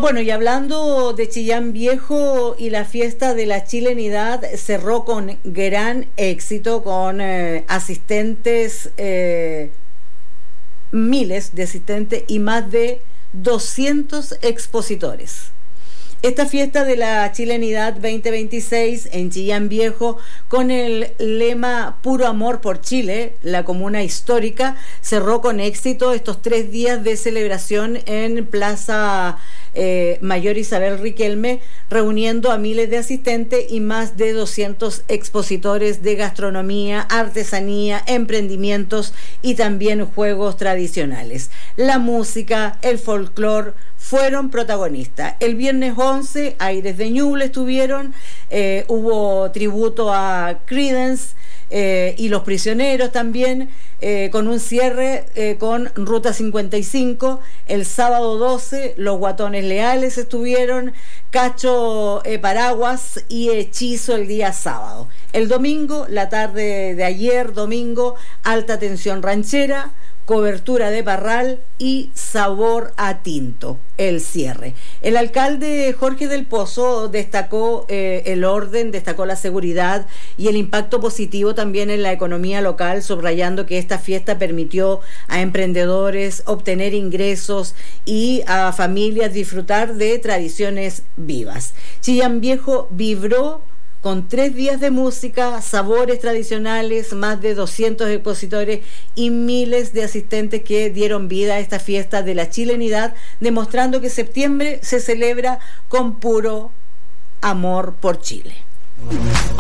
Bueno, y hablando de Chillán Viejo y la fiesta de la chilenidad, cerró con gran éxito, con asistentes, miles de asistentes y más de 200 expositores. Esta fiesta de la chilenidad 2026 en Chillán Viejo, con el lema Puro Amor por Chile, la comuna histórica, cerró con éxito estos 3 días de celebración en Plaza Mayor Isabel Riquelme, reuniendo a miles de asistentes y más de 200 expositores de gastronomía, artesanía, emprendimientos y también juegos tradicionales. La música, el folclore fueron protagonistas. El viernes 11, Aires de Ñuble estuvieron, hubo tributo a Creedence y Los Prisioneros también, con un cierre con Ruta 55. El sábado 12, Los Guatones Leales estuvieron, Cacho Paraguas y Hechizo el día sábado. El domingo, la tarde de ayer, domingo, Alta Tensión Ranchera, Cobertura de Parral y Sabor a Tinto, el cierre. El alcalde Jorge del Pozo destacó el orden, destacó la seguridad y el impacto positivo también en la economía local, subrayando que esta fiesta permitió a emprendedores obtener ingresos y a familias disfrutar de tradiciones vivas. Chillán Viejo vibró con 3 días de música, sabores tradicionales, más de 200 expositores y miles de asistentes que dieron vida a esta fiesta de la chilenidad, demostrando que septiembre se celebra con puro amor por Chile.